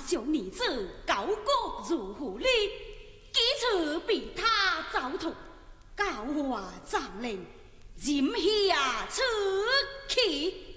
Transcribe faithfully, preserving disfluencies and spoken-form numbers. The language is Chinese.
将儿子高歌入虎里，几次被他糟蹋，教化长令，任下此气。